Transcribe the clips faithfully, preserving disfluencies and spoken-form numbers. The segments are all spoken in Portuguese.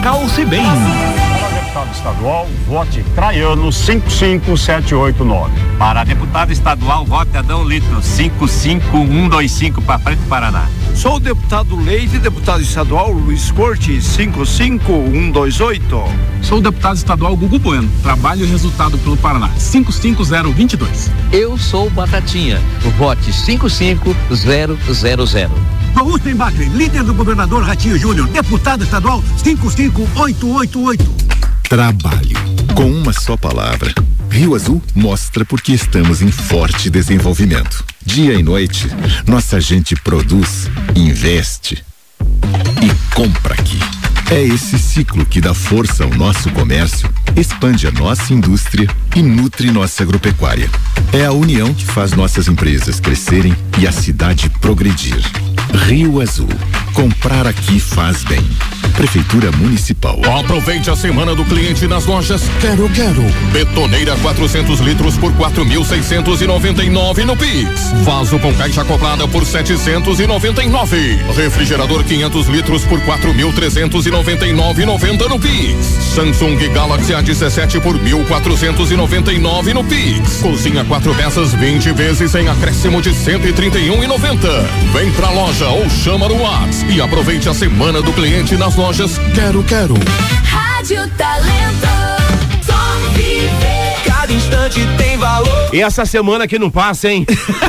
Calce Bem. Para deputado estadual, vote Traiano cinco cinco sete oito nove. Para deputado estadual, vote Adão Litro cinco cinco um dois cinco para frente Paraná. Sou o deputado Leite, deputado estadual Luiz Corte cinco cinco um dois oito. Sou o deputado estadual Gugu Bueno, trabalho e resultado pelo Paraná cinco cinco zero dois dois. Eu sou Batatinha, vote cinco cinco zero zero zero. Augusto Bacri, líder do governador Ratinho Júnior, deputado estadual cinco cinco oito oito oito. Trabalho. Com uma só palavra. Rio Azul mostra porque estamos em forte desenvolvimento. Dia e noite, nossa gente produz, investe e compra aqui. É esse ciclo que dá força ao nosso comércio, expande a nossa indústria e nutre nossa agropecuária. É a união que faz nossas empresas crescerem e a cidade progredir. Rio Azul. Comprar aqui faz bem. Prefeitura Municipal. Aproveite a semana do cliente nas lojas Quero Quero. Betoneira quatrocentos litros por quatro mil seiscentos e noventa e nove no Pix. Vaso com caixa acoplada por setecentos e noventa e nove. Refrigerador quinhentos litros por quatro mil trezentos e noventa e nove e noventa no Pix. Samsung Galaxy A dezessete por mil quatrocentos e noventa e nove no Pix. Cozinha quatro peças vinte vezes em acréscimo de cento e trinta e um e noventa. Vem pra loja ou chama no WhatsApp e aproveite a semana do cliente nas lojas Quero Quero. Rádio Talento, só viver. Cada instante tem valor. E essa semana que não passa, hein?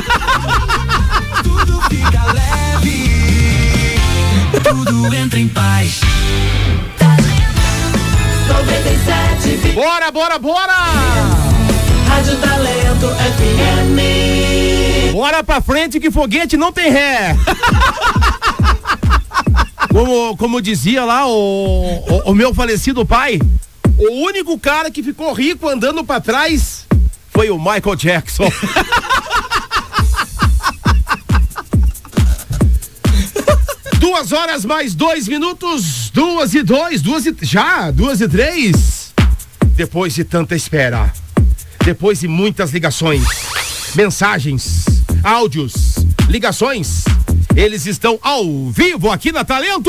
Tudo fica leve, tudo entra em paz. noventa e sete. Bora, bora, bora! Rádio Talento F M. Bora pra frente que foguete não tem ré. Como, como dizia lá o, o, o meu falecido pai, o único cara que ficou rico andando pra trás foi o Michael Jackson. Duas horas mais dois minutos, duas e dois, duas e já, duas e três. Depois de tanta espera, depois de muitas ligações, mensagens, áudios, ligações, eles estão ao vivo aqui na Talento.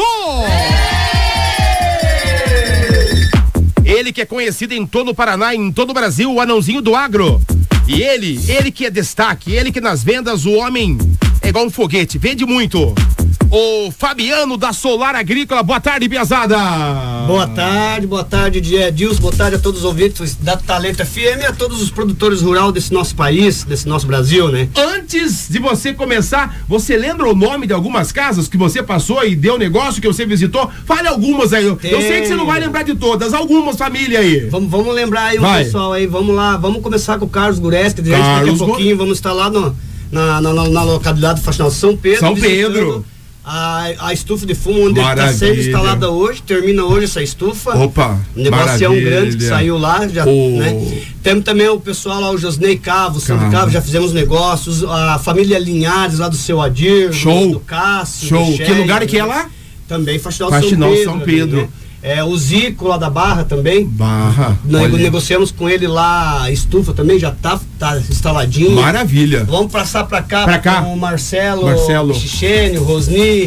Ele que é conhecido em todo o Paraná, em todo o Brasil, o anãozinho do agro. E ele, ele que é destaque, ele que nas vendas, o homem é igual um foguete, vende muito. O Fabiano da Solar Agrícola. Boa tarde, Piazada. Boa tarde, boa tarde, Edilson, boa tarde a todos os ouvintes da Talento F M e a todos os produtores rurais desse nosso país, desse nosso Brasil, né? Antes de você começar, você lembra o nome de algumas casas que você passou e deu negócio que você visitou? Fale algumas aí. Eu, eu sei que você não vai lembrar de todas, algumas famílias aí. Vamos, vamos lembrar aí o vai. pessoal aí, vamos lá, vamos começar com o Carlos Gureschi, daqui a pouquinho, vamos estar lá no, na, na, na, na localidade do Faxinal São Pedro. São Pedro. A, a estufa de fumo onde está sendo instalada hoje, termina hoje essa estufa. Opa, negocião maravilha. grande que saiu lá, já, oh. né? Temos também o pessoal lá, o Josnei Cavo, o Sandro Cavo, já fizemos negócios, a família Linhares lá do seu Adir, show, do Cássio, show, do que lugar é que é lá? Também Faxinal, Faxinal São Pedro, São Pedro. Ali, né? É, o Zico lá da Barra também. Barra. Nós negociamos com ele lá a estufa também, já tá, tá instaladinho. Maravilha. Vamos passar pra cá, pra cá. com o Marcelo, Marcelo. o Chichene, o Rosni,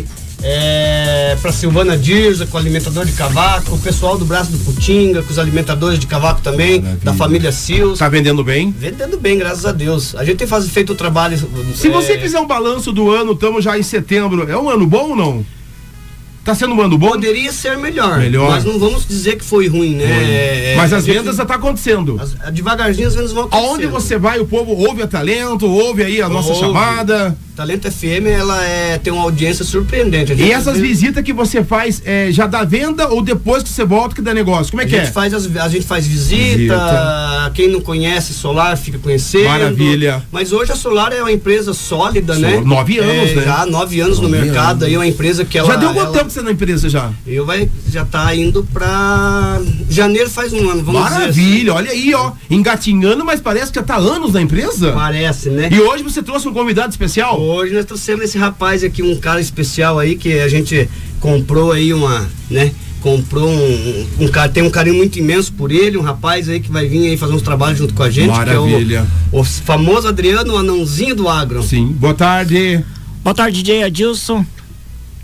é, pra Silvana Dirza, com o alimentador de cavaco, o pessoal do Braço do Putinga, com os alimentadores de cavaco também, Maravilha. da família Sils. Tá vendendo bem? Vendendo bem, graças a Deus. A gente tem faz, feito o trabalho. Se é... você fizer um balanço do ano, estamos já em setembro, é um ano bom ou não? Tá sendo um ano bom? Poderia ser melhor, melhor. Mas não vamos dizer que foi ruim, né? É, mas as vendas já tá acontecendo. As, devagarzinho as vendas vão acontecendo. Aonde você vai, o povo ouve a Talento, ouve aí a nossa ouve. chamada. Talento F M, ela é, tem uma audiência surpreendente. E essas vê... visitas que você faz, é, já dá venda ou depois que você volta que dá negócio? Como é a que gente é? Faz as, a gente faz visita, visita, quem não conhece Solar fica conhecendo. Maravilha. Mas hoje a Solar é uma empresa sólida, Sol, né? Nove anos, é, né? Já nove anos nove no mercado, anos. aí é uma empresa que ela... Já deu quanto ela, tempo você na empresa já? Eu vai, já tá indo pra janeiro faz um ano, vamos Maravilha, dizer assim. Olha aí, ó, engatinhando, mas parece que já tá anos na empresa. Parece, né? E hoje você trouxe um convidado especial? Hoje nós trouxemos esse rapaz aqui, um cara especial aí, que a gente comprou aí uma, né? Comprou um, um, um cara, tem um carinho muito imenso por ele, um rapaz aí que vai vir aí fazer uns trabalhos junto com a gente. Maravilha. Que é o, o famoso Adriano, o anãozinho do agro. Sim, boa tarde. Boa tarde, D J Adilson.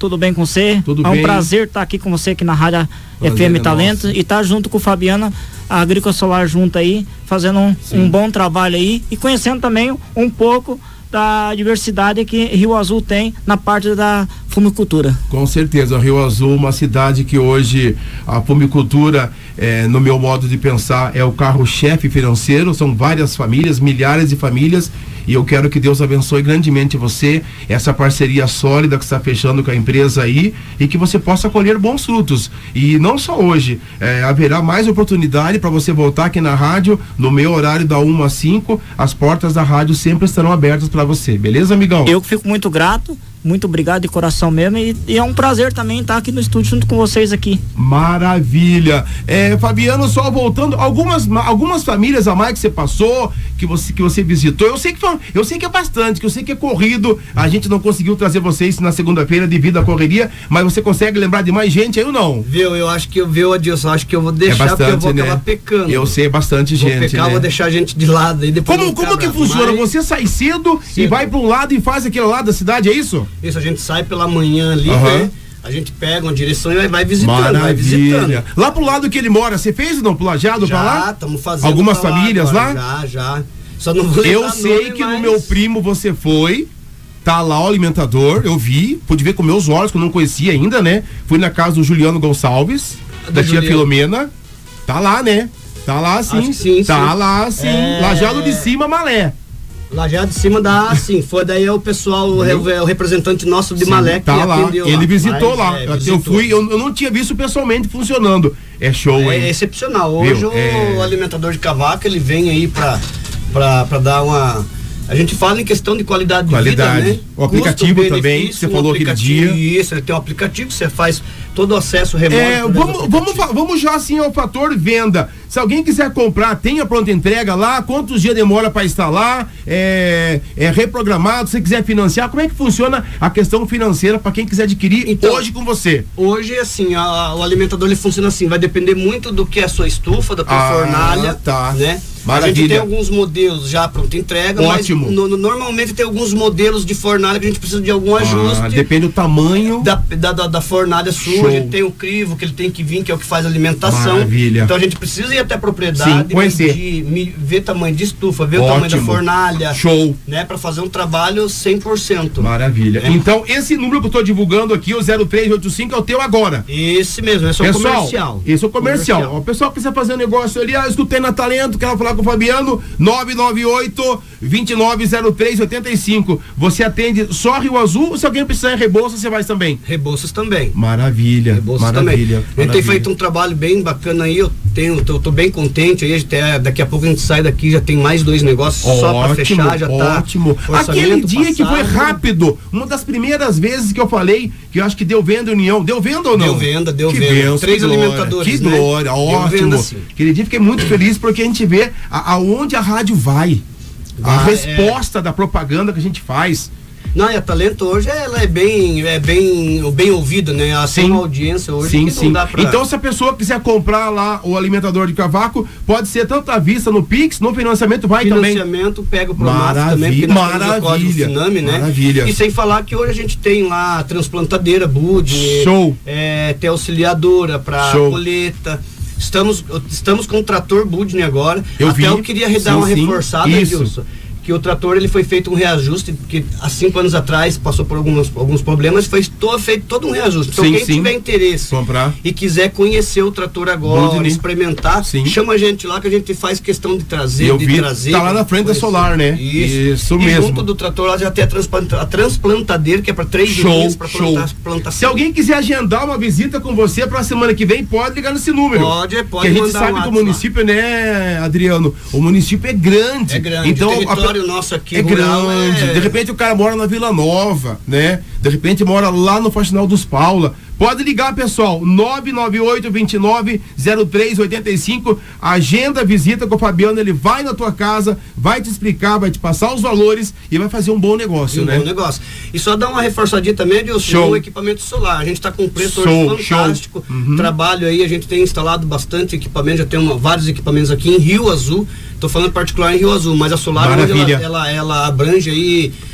tudo bem com você? Tudo é um bem. prazer estar aqui com você aqui na Rádio Prazer F M é Talento nosso. e estar junto com o Fabiano, a Agrícola Solar junto aí, fazendo um, um bom trabalho aí e conhecendo também um pouco da diversidade que Rio Azul tem na parte da fumicultura. Com certeza, Rio Azul, uma cidade que hoje a fumicultura, é, no meu modo de pensar, é o carro-chefe financeiro, são várias famílias, milhares de famílias, e eu quero que Deus abençoe grandemente você, essa parceria sólida que está fechando com a empresa aí, e que você possa colher bons frutos. E não só hoje, é, haverá mais oportunidade para você voltar aqui na rádio, no meu horário da uma às cinco, as portas da rádio sempre estarão abertas para você, beleza, amigão? Eu fico muito grato, muito obrigado de coração mesmo, e, e é um prazer também estar aqui no estúdio junto com vocês aqui. Maravilha. É, Fabiano, só voltando, algumas, algumas famílias a mais que você passou, que você, que você visitou, eu sei que foi, eu sei que é bastante, que eu sei que é corrido, a gente não conseguiu trazer vocês na segunda-feira devido à correria, mas você consegue lembrar de mais gente aí ou não? Viu, eu acho que eu, viu, Adilson, acho que eu vou deixar, é bastante, porque eu vou né? acabar pecando. Eu sei, é bastante vou gente, pecar, né? Vou deixar a gente de lado aí depois. Como, como que funciona? Mas... Você sai cedo, cedo e vai para um lado e faz aquele lado da cidade, é isso? Isso, a gente sai pela manhã ali, uhum. né? A gente pega uma direção e vai visitando, Maravilha. vai visitando. Lá pro lado que ele mora, você fez ou não? Pro Lajeado pra lá? Já, estamos fazendo. Algumas famílias lá? Já, já. Só não vou Eu sei que mas... no meu primo você foi, tá lá o alimentador, eu vi, pude ver com meus olhos, que eu não conhecia ainda, né? Fui na casa do Juliano Gonçalves, do da tia Juliano. Filomena, tá lá, né? Tá lá sim, sim tá sim. lá sim, é... Lajeado de Cima, Malé. Lajeado de Cima da, sim, foi daí é o pessoal, o, o representante nosso de sim, Malé que tá lá. Ele lá. visitou Mas, lá, é, eu visitou. fui, eu, eu não tinha visto pessoalmente funcionando, é show, é, hein? É excepcional, hoje Viu? o é... alimentador de cavaco, ele vem aí pra, pra, pra dar uma... A gente fala em questão de qualidade, qualidade. de vida, né? O aplicativo Custo, também, você um falou aquele dia. Isso, ele tem um aplicativo, você faz todo o acesso remoto. É, vamos, vamos, vamos já assim ao fator venda. Se alguém quiser comprar, tem a pronta entrega lá, quantos dias demora para instalar, é, é reprogramado, se quiser financiar, como é que funciona a questão financeira para quem quiser adquirir então, hoje com você? Hoje, assim, a, o alimentador ele funciona assim, vai depender muito do que é a sua estufa, da tua ah, fornalha, tá. né? Maravilha. A gente tem alguns modelos já pronta entrega, Ótimo. mas no, no, normalmente tem alguns modelos de fornalha que a gente precisa de algum ajuste. Ah, depende do tamanho da, da, da, da fornalha sua. Show. A gente tem o crivo que ele tem que vir, que é o que faz a alimentação. Maravilha. Então a gente precisa ir até a propriedade, Sim, medir, me, ver tamanho de estufa, ver Ótimo. o tamanho da fornalha. Show. Né, para fazer um trabalho cem por cento. Maravilha. É. Então esse número que eu estou divulgando aqui, o zero três oito cinco, é o teu agora. Esse mesmo, esse é o comercial. Esse é o comercial. comercial. O pessoal que quiser fazer um negócio ali, ah, eu escutei na Talento, quero falar com o Fabiano, nove nove oito, dois nove zero três, oito cinco. Você atende só Rio Azul ou se alguém precisar em Rebouças, você vai também? Rebouças também. Maravilha. Rebouças maravilha. também. A gente tem feito um trabalho bem bacana aí, eu tenho, tô, tô bem contente aí, até, daqui a pouco a gente sai daqui, já tem mais dois negócios ótimo, só pra fechar, já tá. Ótimo. Aquele dia passado, que foi rápido, uma das primeiras vezes que eu falei, que eu acho que deu venda União, deu venda ou não? Deu venda, deu que venda. Benção, Três que alimentadores, Que né? glória, ótimo. Venda, aquele dia fiquei muito feliz porque a gente vê a, aonde a rádio vai. A ah, resposta é. da propaganda que a gente faz. Não, e a Talento hoje ela é bem, é bem, bem ouvida, né? Ela tem uma audiência hoje sim, que sim. não dá pra... Então, se a pessoa quiser comprar lá o alimentador de cavaco, pode ser tanto à vista no Pix, no financiamento vai financiamento, também. Financiamento, pega o Promato também, porque nós maravilha, temos o código Finame, né? Maravilha. E sem falar que hoje a gente tem lá a transplantadeira, Bud, show. É, tem auxiliadora pra show. colheita. Estamos, estamos com o trator Budney agora. Eu Até vi. eu queria dar sim, uma sim. reforçada, Edilson, que o trator ele foi feito um reajuste, porque há cinco anos atrás passou por alguns, alguns problemas, foi to, feito todo um reajuste. Então sim, quem sim. tiver interesse comprar e quiser conhecer o trator agora, Budney. experimentar, sim. chama a gente lá que a gente faz questão de trazer, eu de vi, trazer. Tá lá na frente da Solar, né? Isso, Isso e mesmo. junto do trator lá já tem a, transplanta, a transplantadeira, que é para três dias para plantar, plantação. Se alguém quiser agendar uma visita com você para a semana que vem, pode ligar nesse número. Pode, pode. Que a gente sabe um que o município, lá. né, Adriano? O município é grande. É grande. Então, o território a, nosso aqui é grande. É... De repente o cara mora na Vila Nova, né? De repente mora lá no Faxinal dos Paula. Pode ligar, pessoal, nove nove oito, dois nove zero três, oito cinco, agenda, visita com o Fabiano, ele vai na tua casa, vai te explicar, vai te passar os valores e vai fazer um bom negócio, um né? Um bom negócio. E só dar uma reforçadinha também de o equipamento solar, a gente está com um preço show, fantástico, uhum. trabalho aí, a gente tem instalado bastante equipamento, já tem uma, vários equipamentos aqui em Rio Azul, estou falando particular em Rio Azul, mas a Solar hoje ela, ela, ela abrange aí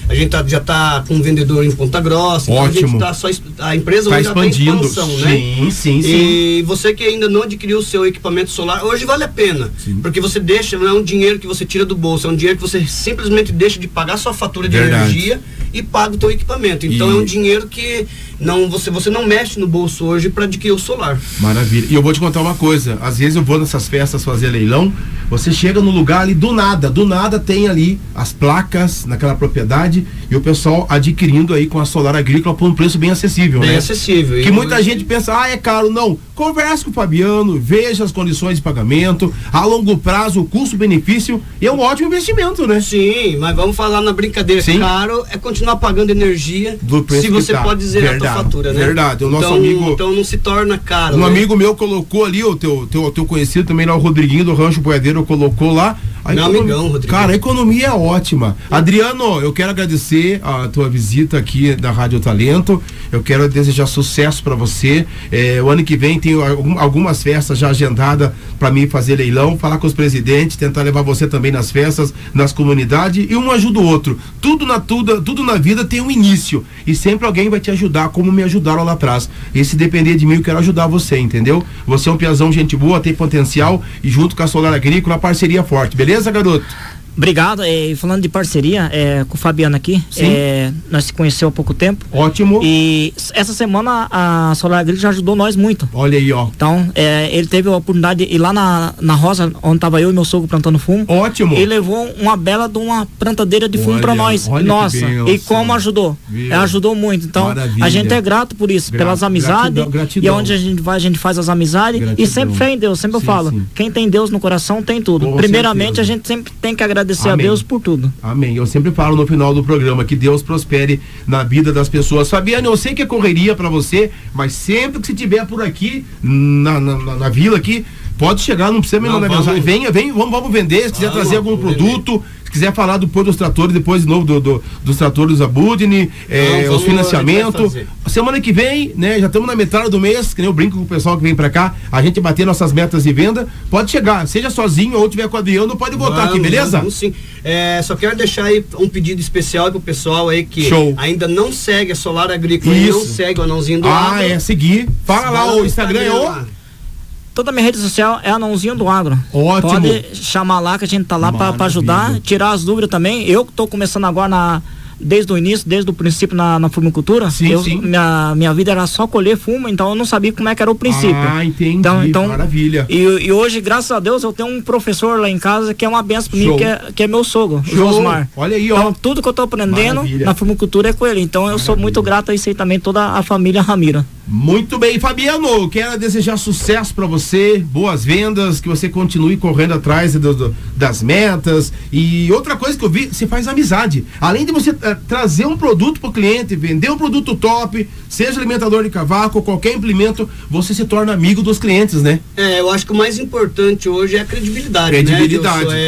a gente tá, já tá com um vendedor em Ponta Grossa. Ótimo. Então a gente tá só, a empresa tá hoje expandindo. Já tem expansão, sim, né? sim, sim. E você que ainda não adquiriu o seu equipamento solar, hoje vale a pena. Sim. Porque você deixa, não é um dinheiro que você tira do bolso, é um dinheiro que você simplesmente deixa de pagar sua fatura de Verdade. energia e paga o teu equipamento. Então E... é um dinheiro que não, você, você não mexe no bolso hoje para adquirir o solar. Maravilha. E eu vou te contar uma coisa, às vezes eu vou nessas festas fazer leilão, você chega no lugar ali do nada, do nada tem ali as placas naquela propriedade e o pessoal adquirindo aí com a solar agrícola por um preço bem acessível, bem né? acessível. Que e muita hoje... gente pensa, ah, é caro. Não, converse com o Fabiano, veja as condições de pagamento, a longo prazo, o custo-benefício, e é um ótimo investimento, né? Sim, mas vamos falar na brincadeira. Sim. Caro é continuar pagando energia do preço se você tá. pode zerar a tua fatura, né? Verdade, o nosso então, amigo... Então não se torna caro, Um né? amigo meu colocou ali, o teu, teu, teu conhecido também lá, o Rodriguinho do Rancho Boiadeiro, colocou lá. A Meu economia, amigão, Rodrigo. Cara, a economia é ótima. Adriano, eu quero agradecer a tua visita aqui da Rádio Talento. Eu quero desejar sucesso para você. É, o ano que vem tem algum, algumas festas já agendadas para mim fazer leilão, falar com os presidentes, tentar levar você também nas festas, nas comunidades, e um ajuda o outro. Tudo na, tudo, tudo na vida tem um início. E sempre alguém vai te ajudar, como me ajudaram lá atrás. E se depender de mim, eu quero ajudar você, entendeu? Você é um piazão, gente boa, tem potencial, e junto com a Solar Agrícola, a parceria forte. Beleza, garoto? Obrigado. É, falando de parceria é, com o Fabiano aqui, é, nós se conhecemos há pouco tempo. Ótimo. E essa semana a Solar Agrícola já ajudou nós muito. Olha aí, ó. Então, é, ele teve a oportunidade de ir lá na, na roça, onde tava eu e meu sogro plantando fumo. Ótimo. E levou uma bela de uma plantadeira de fumo para nós. Olha, Nossa, e como ajudou? É, ajudou muito. Então, Maravilha. A gente é grato por isso, Gra pelas amizades. Gratidão, gratidão. E onde a gente vai, a gente faz as amizades. Gratidão. E sempre fé em Deus, sempre sim, eu falo. Sim. Quem tem Deus no coração tem tudo. Com Primeiramente, certeza. A gente sempre tem que agradecer Amém. A Deus por tudo. Amém. Eu sempre falo no final do programa que Deus prospere na vida das pessoas. Fabiano, eu sei que é correria pra você, mas sempre que você estiver por aqui, na, na, na, na vila aqui, pode chegar, não precisa me mandar mensagem. Venha, venha, vamos, vamos vender. Se quiser vamos, trazer algum produto, vender. Se quiser falar do Pôr dos Tratores, depois de novo do, do, dos tratores da Budni, é, os financiamentos. Semana que vem, né? Já estamos na metade do mês, que nem eu brinco com o pessoal que vem pra cá, a gente bater nossas metas de venda. Pode chegar, seja sozinho ou tiver com o Adriano, pode voltar aqui, beleza? Vamos, sim. É, só quero deixar aí um pedido especial pro pessoal aí que Show. Ainda não segue a Solar Agrícola e não segue o Anãozinho do Ah, Agro. é, seguir. Fala lá, o Instagram é o... Toda a minha rede social é Anãozinho do Agro. Ótimo. Pode chamar lá que a gente tá lá para ajudar, tirar as dúvidas também. Eu que tô começando agora na desde o início, desde o princípio na, na fumicultura, sim, eu, sim. Minha, minha vida era só colher fumo, então eu não sabia como é que era o princípio. Ah, entendi, então, então, maravilha. E, e hoje, graças a Deus, eu tenho um professor lá em casa que é uma benção pra mim, que é, que é meu sogro, o Josmar. Olha aí, ó. Então, tudo que eu tô aprendendo maravilha. Na fumicultura é com ele, então eu maravilha. Sou muito grato a isso aí também, toda a família Ramiro. Muito bem, Fabiano, quero desejar sucesso para você, boas vendas, que você continue correndo atrás do, do, das metas. E outra coisa que eu vi, você faz amizade. Além de você uh, trazer um produto para o cliente, vender um produto top, seja alimentador de cavaco, qualquer implemento, você se torna amigo dos clientes, né? É, eu acho que o mais importante hoje é a credibilidade, credibilidade. né?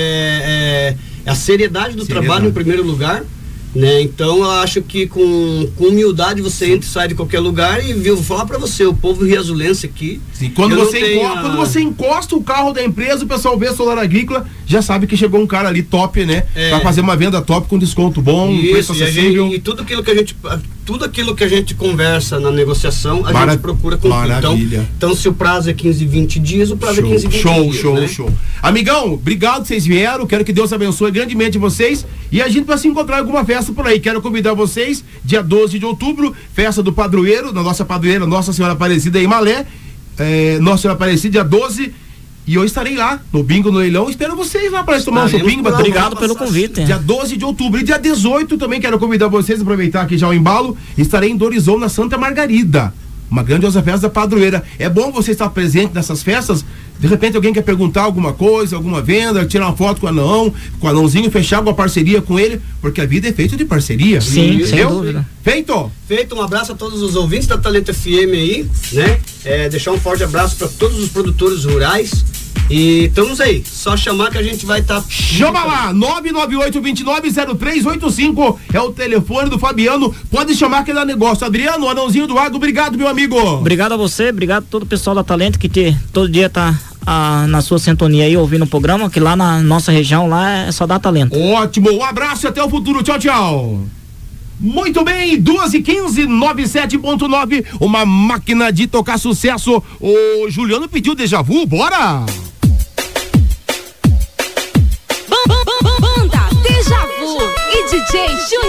É, é a seriedade do seriedade. Trabalho em primeiro lugar. Né? Então eu acho que com, com humildade você Sim. entra e sai de qualquer lugar e viu, vou falar pra você, o povo riazulense aqui. Sim, quando, você encosta, a... quando você encosta o carro da empresa, o pessoal vê a Solar Agrícola, já sabe que chegou um cara ali top, né? É. Pra fazer uma venda top com desconto bom, Isso, preço acessível. E, gente, e tudo aquilo que a gente tudo aquilo que a gente conversa na negociação, a Mara... gente procura cumprir. Então, então se o prazo é quinze, vinte dias, o prazo show. É quinze, vinte show, dias. Show, né? show, show. Amigão, obrigado que vocês vieram, quero que Deus abençoe grandemente vocês e a gente vai se encontrar em alguma festa por aí. Quero convidar vocês, dia doze de outubro, festa do padroeiro, na nossa padroeira, Nossa Senhora Aparecida em Malé, é, Nossa Senhora Aparecida, dia doze, e eu estarei lá, no bingo, no leilão, espero vocês lá para tomar um shopping. Obrigado pelo convite. Dia doze de outubro e dia dezoito também quero convidar vocês, aproveitar aqui já o embalo, estarei em Dorizão, na Santa Margarida, uma grandiosa festa da padroeira. É bom você estar presente nessas festas. De repente alguém quer perguntar alguma coisa, alguma venda, tirar uma foto com o anão, com o anãozinho, fechar alguma parceria com ele, porque a vida é feita de parceria. Sim, entendeu? Sem dúvida. Feito? Feito, um abraço a todos os ouvintes da Talento F M aí, né? É, deixar um forte abraço para todos os produtores rurais. E estamos aí, só chamar que a gente vai estar. Tá... Chama lá, nove nove oito, dois nove, zero três oito cinco é o telefone do Fabiano. Pode chamar que dá negócio. Adriano, Anãozinho do Agro, obrigado, meu amigo. Obrigado a você, obrigado a todo o pessoal da Talento que te, todo dia tá ah, na sua sintonia aí, ouvindo o programa, que lá na nossa região lá é só dá talento. Ótimo, um abraço e até o futuro. Tchau, tchau. Muito bem, duas e quinze, noventa e sete ponto nove, uma máquina de tocar sucesso. O Juliano pediu déjà vu, bora! Banda Déjà Vu e D J Júnior.